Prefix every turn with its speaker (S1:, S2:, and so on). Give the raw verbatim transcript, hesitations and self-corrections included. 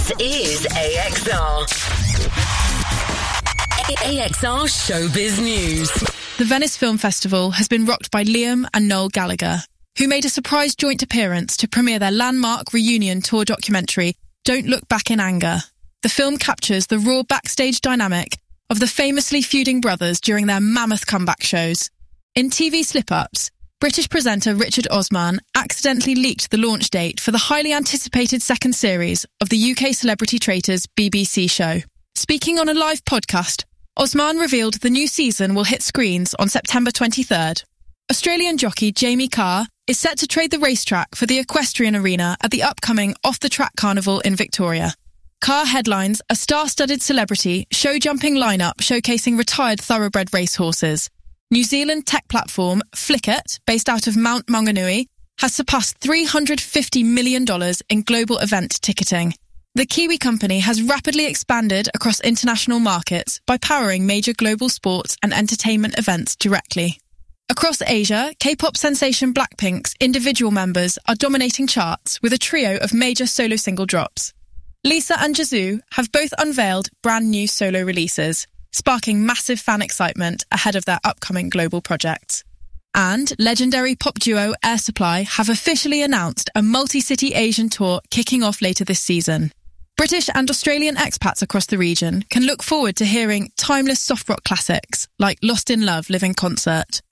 S1: This is A X R. A X R Showbiz News.
S2: The Venice Film Festival has been rocked by Liam and Noel Gallagher, who made a surprise joint appearance to premiere their landmark reunion tour documentary, Don't Look Back in Anger. The film captures the raw backstage dynamic of the famously feuding brothers during their mammoth comeback shows. In T V slip-ups, British presenter Richard Osman accidentally leaked the launch date for the highly anticipated second series of the U K Celebrity Traitors B B C show. Speaking on a live podcast, Osman revealed the new season will hit screens on September twenty-third. Australian jockey Jamie Carr is set to trade the racetrack for the equestrian arena at the upcoming Off the Track Carnival in Victoria. Carr headlines a star-studded celebrity show-jumping lineup showcasing retired thoroughbred racehorses. New Zealand tech platform Flickr, based out of Mount Maunganui, has surpassed three hundred fifty million dollars in global event ticketing. The Kiwi company has rapidly expanded across international markets by powering major global sports and entertainment events directly. Across Asia, K-pop sensation Blackpink's individual members are dominating charts with a trio of major solo single drops. Lisa and Jisoo have both unveiled brand new solo releases, sparking massive fan excitement ahead of their upcoming global projects. And legendary pop duo Air Supply have officially announced a multi-city Asian tour kicking off later this season. British and Australian expats across the region can look forward to hearing timeless soft rock classics like Lost in Love live in concert.